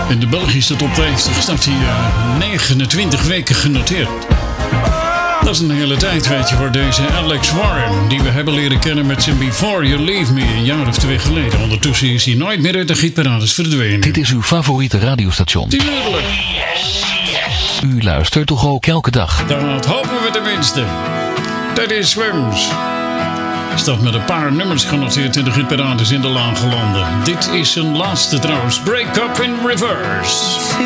In de Belgische top 50 staat hij 29 weken genoteerd. Dat is een hele tijd, weet je, voor deze Alex Warren, die we hebben leren kennen met zijn Before You Leave Me een jaar of 2 geleden. Ondertussen is hij nooit meer uit de hitparades verdwenen. Dit is uw favoriete radiostation. Tuurlijk. U luistert toch ook elke dag? Dat hopen we tenminste. Teddy Swims staat met een paar nummers genoteerd in de hitparades in de lage landen. Dit is zijn laatste trouwens. Break Up in Reverse.